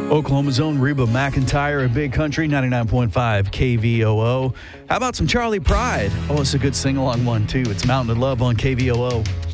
Oklahoma's own Reba McEntire at Big Country 99.5 KVOO. How about some Charlie Pride? Oh, it's a good sing-along one, too. It's Mountain of Love on KVOO.